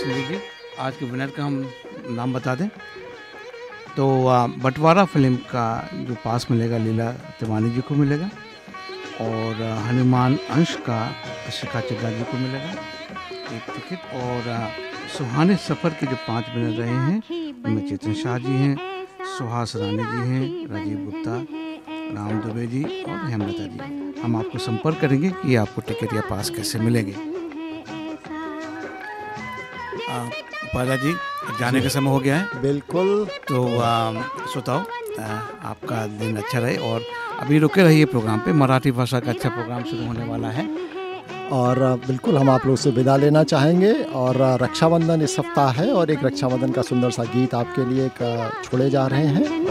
चलिए जी, आज के विनर का हम नाम बता दें तो बंटवारा फिल्म का जो पास मिलेगा लीला तिवारी जी को मिलेगा, और हनुमान अंश का शिखा चड्ढा जी को मिलेगा एक टिकट। और सुहाने सफ़र के जो 5 विनर रहे हैं उनमें चेतन शाह जी हैं, सुहास रानी जी हैं, राजीव गुप्ता, राम दुबे जी और हेमलता जी। हम आपको संपर्क करेंगे कि आपको टिकट या पास कैसे मिलेंगे। उपाध्याय जी, जाने का समय हो गया है। बिल्कुल। तो श्रोताओ, आपका दिन अच्छा रहे और अभी रुके रहिए प्रोग्राम पे। मराठी भाषा का अच्छा प्रोग्राम शुरू होने वाला है और बिल्कुल हम आप लोग से विदा लेना चाहेंगे। और रक्षाबंधन इस सप्ताह है और एक रक्षाबंधन का सुंदर सा गीत आपके लिए छोड़े जा रहे हैं।